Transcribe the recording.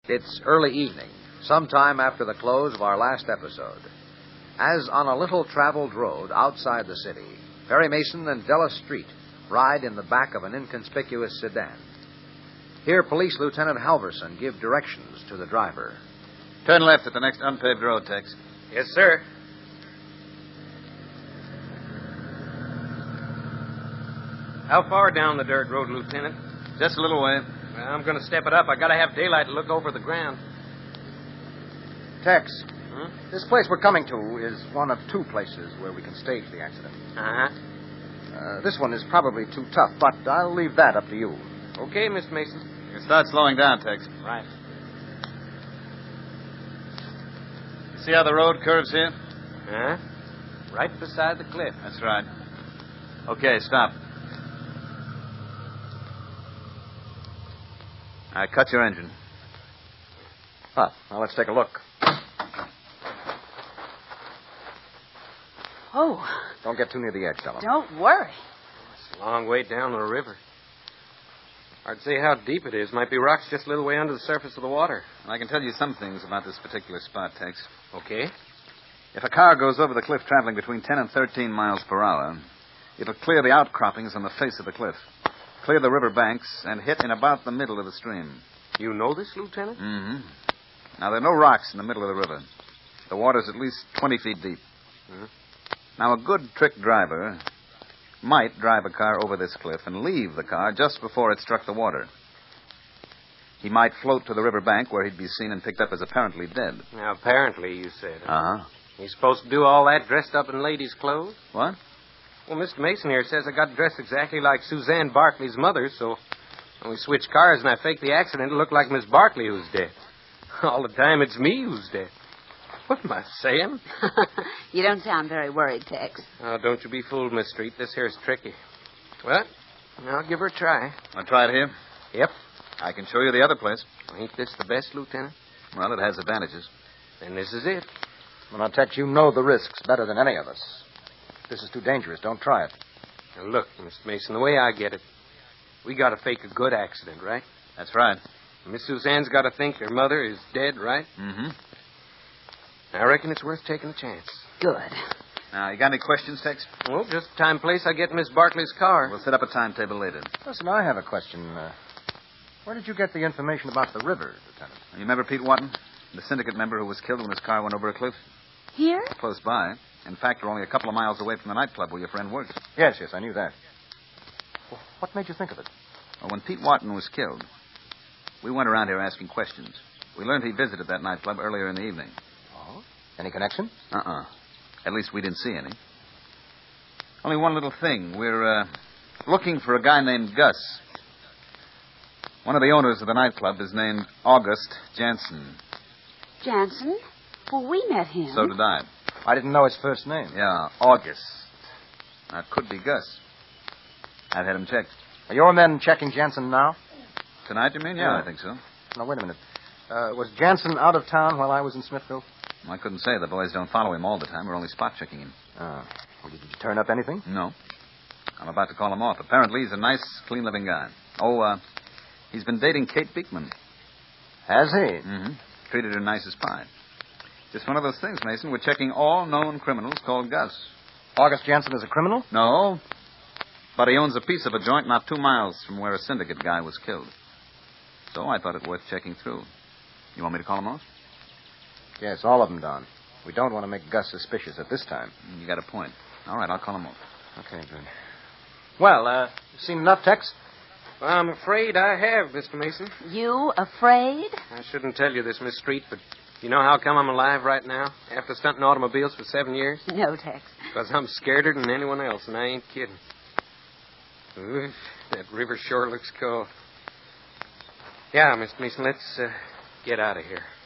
It's early evening, sometime after the close of our last episode. As on a little traveled road outside the city, Perry Mason and Della Street ride in the back of an inconspicuous sedan. Here, Police Lieutenant Halverson give directions to the driver. Turn left at the next unpaved road, Tex. Yes, sir. How far down the dirt road, Lieutenant? Just a little way. Well, I'm going to step it up. I got to have daylight to look over the ground. Tex, this place we're coming to is one of two places where we can stage the accident. Uh-huh. This one is probably too tough, but I'll leave that up to you. Okay, Mr. Mason. You start slowing down, Tex. Right. See how the road curves here? Huh? Right beside the cliff. That's right. Okay, stop. All right, cut your engine. Now let's take a look. Oh, Don't get too near the edge, Della. don't worry. It's a long way down the river. Hard to say how deep it is. Might be rocks just a little way under the surface of the water. I can tell you some things about this particular spot, Tex. Okay. If a car goes over the cliff traveling between 10 and 13 miles per hour, it'll clear the outcroppings on the face of the cliff, clear the river banks, and hit in about the middle of the stream. You know this, Lieutenant? Mm-hmm. Now, there are no rocks in the middle of the river. The water's at least 20 feet deep. Now, a good trick driver might drive a car over this cliff and leave the car just before it struck the water. He might float to the river bank where he'd be seen and picked up as apparently dead. Now, apparently, you said. Uh-huh. He's supposed to do all that dressed up in ladies' clothes? What? Well, Mr. Mason here says I got dressed exactly like Suzanne Barkley's mother, so when we switched cars and I faked the accident, it looked like Miss Barkley who's dead. All the time, it's me who's dead. What am I saying? You don't sound very worried, Tex. Oh, don't you be fooled, Miss Street. This here's tricky. Well, I'll give her a try. Want to try it here? Yep. I can show you the other place. Ain't this the best, Lieutenant? Well, it has advantages. Then this is it. Well, now, Tex, you know the risks better than any of us. If this is too dangerous, don't try it. Now, look, Mr. Mason, the way I get it, we got to fake a good accident, right? That's right. Miss Suzanne's got to think her mother is dead, right? Mm-hmm. I reckon it's worth taking a chance. Good. Now, you got any questions, Tex? Well, just time and place I get Miss Barkley's car. We'll set up a timetable later. Listen, I have a question. Where did you get the information about the river, Lieutenant? You remember Pete Watton? The syndicate member who was killed when his car went over a cliff? Here? Close by. In fact, we're only a couple of miles away from the nightclub where your friend works. Yes, I knew that. Well, what made you think of it? Well, when Pete Watton was killed, we went around here asking questions. We learned he visited that nightclub earlier in the evening. Oh? Any connection? Uh-uh. At least we didn't see any. Only one little thing. We're looking for a guy named Gus. One of the owners of the nightclub is named August Jansen. Jansen? Well, we met him. So did I. I didn't know his first name. Yeah, August. That could be Gus. I've had him checked. Are your men checking Jansen now? Tonight, you mean? Yeah, I think so. Now, wait a minute. Was Jansen out of town while I was in Smithville? I couldn't say. The boys don't follow him all the time. We're only spot checking him. Well, did you turn up anything? No. I'm about to call him off. Apparently, he's a nice, clean-living guy. Oh, he's been dating Kate Beekman. Has he? Mm-hmm. Treated her nice as pie. Just one of those things, Mason. We're checking all known criminals called Gus. August Jansen is a criminal? No. But he owns a piece of a joint not 2 miles from where a syndicate guy was killed. So I thought it worth checking through. You want me to call him off? Yes, all of them, Don. We don't want to make Gus suspicious at this time. You got a point. All right, I'll call him off. Okay, good. Well, seen enough, Tex? Well, I'm afraid I have, Mr. Mason. You afraid? I shouldn't tell you this, Miss Street, but you know how come I'm alive right now after stunting automobiles for 7 years? No, Tex. Because I'm scareder than anyone else, and I ain't kidding. Oof, that river sure looks cold. Yeah, Mr. Mason, let's get out of here.